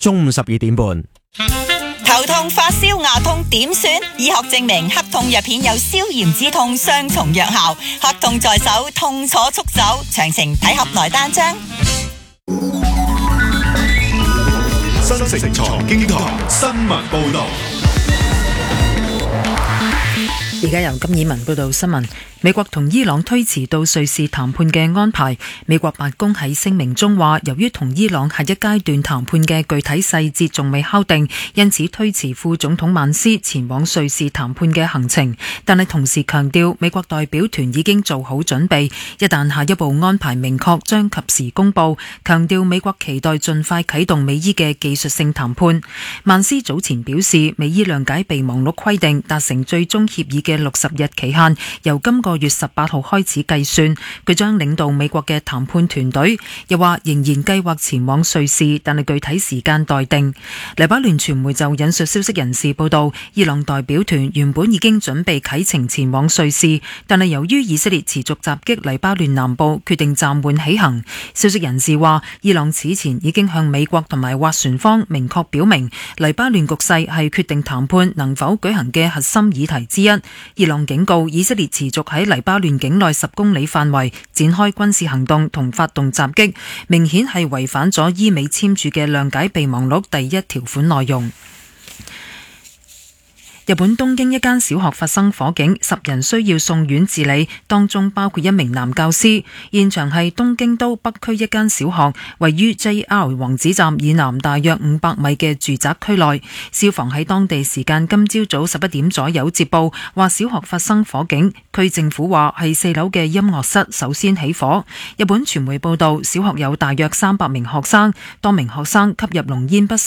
中午12點半。 頭痛、發燒、牙痛點算？醫學證明黑痛藥片有消炎止痛雙重藥效，黑痛在手，痛楚速走。詳情睇盒內單張。 新城財經台新聞報道。 而家由金以文報道新聞。美國同伊朗推遲到瑞士談判嘅安排。美國白宮喺聲明中話，由於同伊朗下一階段談判嘅具體細節仲未敲定，因此推遲副總統曼斯前往瑞士談判嘅行程。但係同時強調，美國代表團已經做好準備，一旦下一步安排明確，將及時公佈。強調美國期待盡快啟動美伊嘅技術性談判。曼斯早前表示，美伊諒解備忘錄規定達成最終協議嘅60日期限由今個月18號開始計算，佢將領導美國嘅談判團隊。又話仍然計劃前往瑞士，但係具體時間待定。黎巴嫩傳媒就引述消息人士報道，伊朗代表團原本已經準備啟程前往瑞士，但係由於以色列持續襲擊黎巴嫩南部，決定暫緩起行。消息人士話，伊朗此前已經向美國同埋斡旋方明確表明，黎巴嫩局勢係決定談判能否舉行嘅核心議題之一。伊朗警告以色列持續喺黎巴嫩境內10公里範圍展開軍事行動同發動襲擊，明顯係違反咗伊美簽署嘅諒解備忘錄第1條款內容。日本東京一間小學發生火警，10人需要送院治理，當中包括一名男教師。現場係東京都北區一間小學，位於 JR 王子站以南大約500米嘅住宅區內。消防喺當地時間今朝早11點左右接報，話小學發生火警。區政府話係4樓嘅音樂室首先起火。日本傳媒報道，小學有大約300名學生，多名學生吸入濃煙不